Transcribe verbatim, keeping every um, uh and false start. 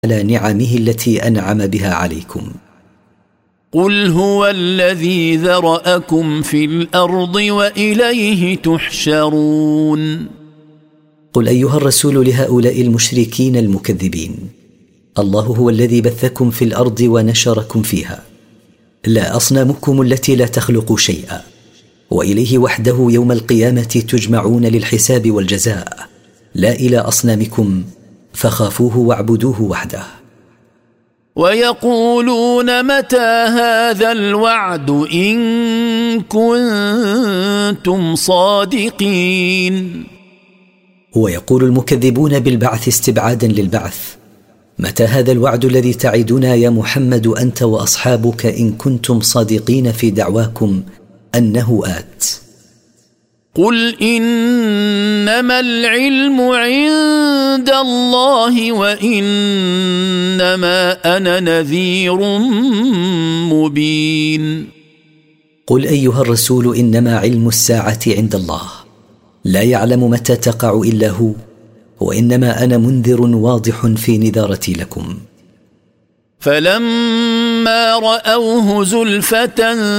على نعمه التي أنعم بها عليكم. قل هو الذي ذرأكم في الأرض وإليه تحشرون. قل أيها الرسول لهؤلاء المشركين المكذبين: الله هو الذي بثكم في الأرض ونشركم فيها، لا أصنامكم التي لا تخلق شيئا، وإليه وحده يوم القيامة تجمعون للحساب والجزاء، لا إلى أصنامكم، فخافوه واعبدوه وحده. ويقولون متى هذا الوعد إن كنتم صادقين. ويقول المكذبون بالبعث استبعادا للبعث: متى هذا الوعد الذي تعدنا يا محمد أنت وأصحابك إن كنتم صادقين في دعواكم أنه آت؟ قل إنما العلم عند الله وإنما أنا نذير مبين. قل أيها الرسول: إنما علم الساعة عند الله، لا يعلم متى تقع إلا هو، وإنما أنا منذر واضح في نذارتي لكم. فلما رأوه زلفة